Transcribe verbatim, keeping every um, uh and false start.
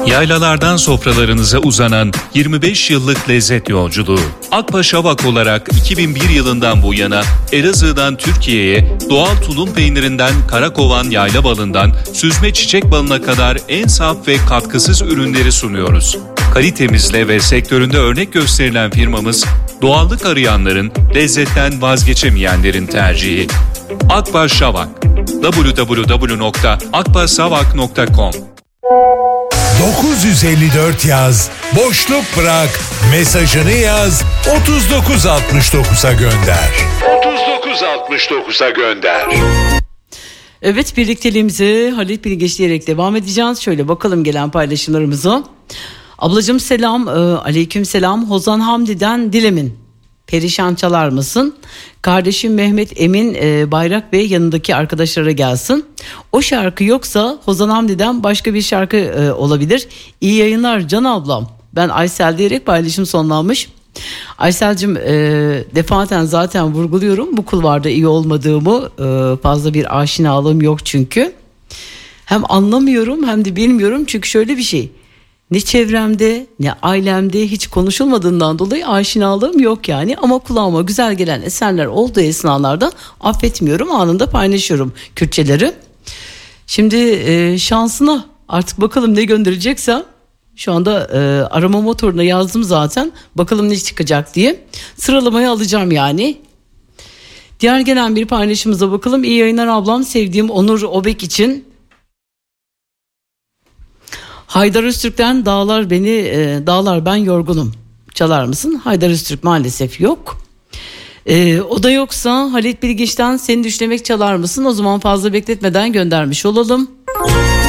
Yaylalardan sofralarınıza uzanan yirmi beş yıllık lezzet yolculuğu. Akbaş Avak olarak iki bin bir yılından bu yana Elazığ'dan Türkiye'ye doğal tulum peynirinden karakovan yayla balından süzme çiçek balına kadar en saf ve katkısız ürünleri sunuyoruz. Kalitemizle ve sektöründe örnek gösterilen firmamız, doğallık arayanların, lezzetten vazgeçemeyenlerin tercihi. Akbaş Avak. double-u double-u double-u nokta akbaşavak nokta com dokuz yüz elli dört yaz, boşluk bırak, mesajını yaz, otuz dokuz altmış dokuza gönder. otuz dokuz altmış dokuza gönder. Evet, birlikteliğimizi Halit Bilgeç diyerek devam edeceğiz. Şöyle bakalım gelen paylaşımlarımıza. Ablacığım selam, aleyküm selam. Hozan Hamdi'den Dilem'in Perişan çalar mısın? Kardeşim Mehmet Emin e, Bayrak Bey yanındaki arkadaşlara gelsin. O şarkı yoksa Hozan Hamdi'den başka bir şarkı e, olabilir. İyi yayınlar Can ablam. Ben Aysel diyerek paylaşım sonlanmış. Aysel'cim e, defaten zaten vurguluyorum. Bu kulvarda iyi olmadığımı, e, fazla bir aşinalığım yok çünkü. Hem anlamıyorum hem de bilmiyorum çünkü şöyle bir şey. Ne çevremde ne ailemde hiç konuşulmadığından dolayı aşinalığım yok yani. Ama kulağıma güzel gelen eserler olduğu esnalarda affetmiyorum, anında paylaşıyorum Kürtçeleri. Şimdi e, şansına artık bakalım ne göndereceksem. Şu anda e, arama motoruna yazdım zaten. Bakalım ne çıkacak diye. Sıralamayı alacağım yani. Diğer gelen bir paylaşımıza bakalım. İyi yayınlar ablam, sevdiğim Onur Obek için. Haydar Öztürk'ten Dağlar Beni, e, Dağlar Ben Yorgunum çalar mısın? Haydar Öztürk maalesef yok. E, o da yoksa Halit Bilgeç'ten Seni Düşlemek çalar mısın? O zaman fazla bekletmeden göndermiş olalım.